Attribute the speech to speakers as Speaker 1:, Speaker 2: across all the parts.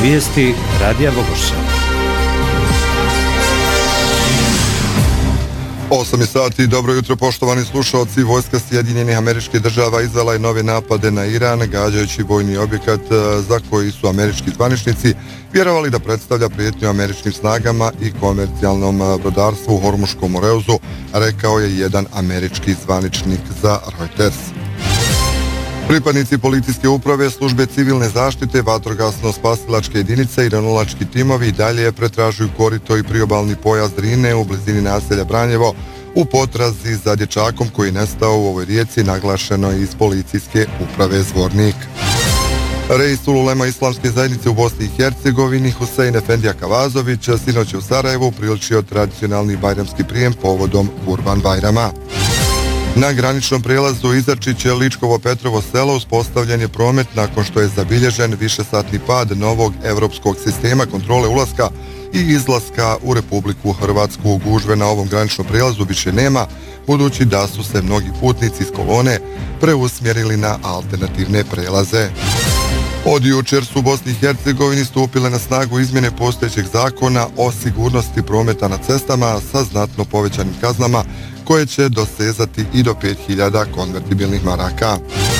Speaker 1: Vijesti Radija Bogoša.
Speaker 2: 8 sati, dobro jutro poštovani slušalci. Vojska Sjedinjenih Američkih Država izvela je nove napade na Iran, gađajući vojni objekat za koji su američki zvaničnici vjerovali da predstavlja prijetnju američkim snagama i komercijalnom brodarstvu u Hormuškom Moreuzu, rekao je jedan američki zvaničnik za Reuters. Pripadnici policijske uprave, službe civilne zaštite, vatrogasno-spasilačke jedinice i ranilački timovi dalje pretražuju korito i priobalni pojas Drine u blizini naselja Branjevo u potrazi za dječakom koji je nestao u ovoj rijeci, naglašeno je iz policijske uprave Zvornik. Reis ulema Islamske zajednice u Bosni i Hercegovini Husein Efendija Kavazović sinoć u Sarajevu priličio tradicionalni bajramski prijem povodom Kurban Bajrama. Na graničnom prijelazu Izarčiće-Ličkovo-Petrovo selo uspostavljen je promet nakon što je zabilježen višesatni pad novog evropskog sistema kontrole ulaska i izlaska u Republiku Hrvatsku. Gužve na ovom graničnom prijelazu više nema, budući da su se mnogi putnici iz kolone preusmjerili na alternativne prelaze. Od jučer su u Bosni i Hercegovini stupile na snagu izmjene postojećeg zakona o sigurnosti prometa na cestama sa znatno povećanim kaznama koje će dosezati i do 5000 konvertibilnih maraka.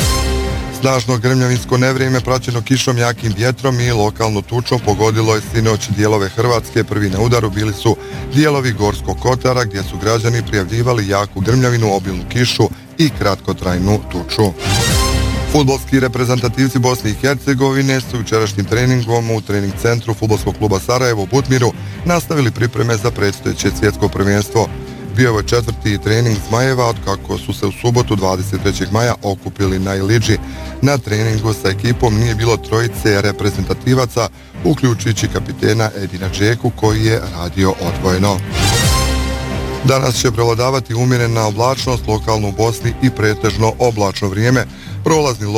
Speaker 2: Snažno grmljavinsko nevrijeme praćeno kišom, jakim vjetrom i lokalno tučom pogodilo je sinoć dijelove Hrvatske. Prvi na udaru bili su dijelovi Gorskog Kotara gdje su građani prijavljivali jaku grmljavinu, obilnu kišu i kratkotrajnu tuču. Fudbalski reprezentativci Bosne i Hercegovine su jučerašnjim treningom u trening centru Fudbalskog kluba Sarajevo u Butmiru nastavili pripreme za predstojeće svjetsko prvenstvo. Bio je četvrti trening Zmajeva od kako su se u subotu 23. maja okupili na Iliđi. Na treningu sa ekipom nije bilo trojice reprezentativaca, uključujući kapitena Edina Džeku koji je radio odvojeno. Danas će prevladavati umjerena oblačnost, lokalno u Bosni i pretežno oblačno vrijeme. Prolazni